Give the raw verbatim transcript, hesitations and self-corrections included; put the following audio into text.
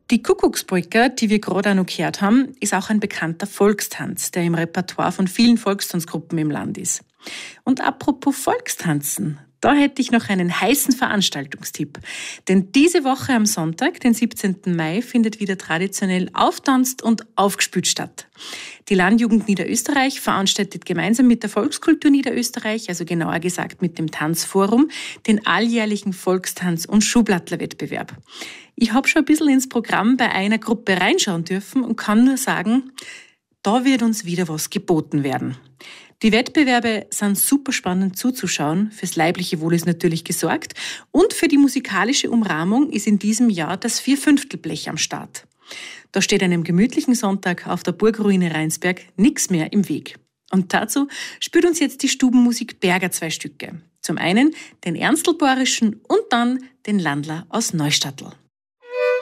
Die Kuckuckspolka, die wir gerade auch noch gehört haben, ist auch ein bekannter Volkstanz, der im Repertoire von vielen Volkstanzgruppen im Land ist. Und apropos Volkstanzen, da hätte ich noch einen heißen Veranstaltungstipp. Denn diese Woche am Sonntag, den siebzehnten Mai, findet wieder traditionell Auftanzt und Aufgespült statt. Die Landjugend Niederösterreich veranstaltet gemeinsam mit der Volkskultur Niederösterreich, also genauer gesagt mit dem Tanzforum, den alljährlichen Volkstanz- und Schuhblattler-Wettbewerb. Ich habe schon ein bisschen ins Programm bei einer Gruppe reinschauen dürfen und kann nur sagen, da wird uns wieder was geboten werden. Die Wettbewerbe sind super spannend zuzuschauen. Fürs leibliche Wohl ist natürlich gesorgt. Und für die musikalische Umrahmung ist in diesem Jahr das Vierfünftelblech am Start. Da steht einem gemütlichen Sonntag auf der Burgruine Rheinsberg nichts mehr im Weg. Und dazu spielt uns jetzt die Stubenmusik Berger zwei Stücke. Zum einen den Ernstlborischen und dann den Landler aus Neustattl.